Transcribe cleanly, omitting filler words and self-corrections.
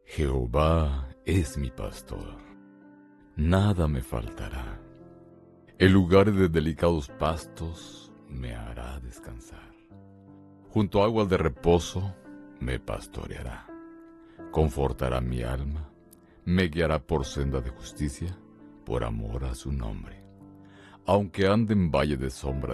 Jehová es mi pastor, nada me faltará. En lugares de delicados pastos me hará descansar. Junto a aguas de reposo me pastoreará. Confortará mi alma, me guiará por senda de justicia, por amor a su nombre. Aunque ande en valle de sombra